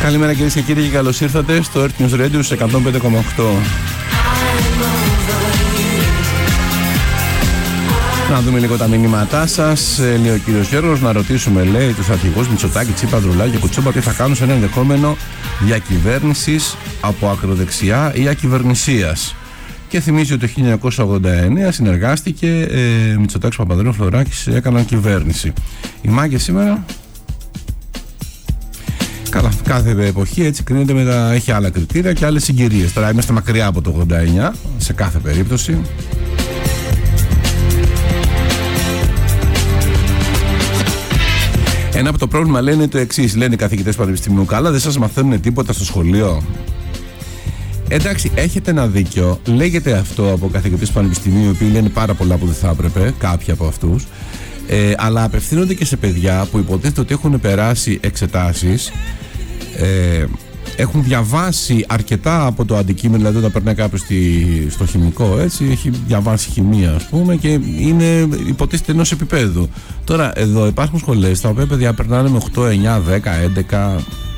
Καλημέρα κυρίες και κύριοι και καλώς ήρθατε στο Earth News Radio σε 105,8. Να δούμε λίγο τα μηνύματά σας. Λέει ο κύριος Γιώργος, να ρωτήσουμε, λέει, τους αρχηγούς Μητσοτάκη, Τσίπρα, Ανδρουλάκη και Κουτσούμπα τι θα κάνουν σε ένα ενδεχόμενο διακυβέρνησης από ακροδεξιά ή ακυβερνησίας. Και θυμίζει ότι το 1989 συνεργάστηκε Μητσοτάκης, Παπανδρέου, Φλωράκης, έκαναν κυβέρνηση. Οι μάγκες σήμερα, καλά, κάθε εποχή έτσι κρίνεται έχει άλλα κριτήρια και άλλες συγκυρίες. Τώρα είμαστε μακριά από το 89 σε κάθε περίπτωση. Ένα από το πρόβλημα, λένε, είναι το εξής. Λένε οι καθηγητές πανεπιστημίου, καλά, δεν σας μαθαίνουν τίποτα στο σχολείο. Εντάξει, έχετε ένα δίκιο. Λέγεται αυτό από καθηγητές πανεπιστημίου, οι οποίοι λένε πάρα πολλά που δεν θα έπρεπε, κάποιοι από αυτούς. Αλλά απευθύνονται και σε παιδιά που υποτίθεται ότι έχουν περάσει εξετάσεις, έχουν διαβάσει αρκετά από το αντικείμενο, δηλαδή όταν περνάει κάποιος στο χημικό, έτσι, έχει διαβάσει χημεία, ας πούμε, και είναι υποτίθεται ενός επίπεδου. Τώρα εδώ υπάρχουν σχολές τα οποία παιδιά περνάνε με 8, 9, 10, 11,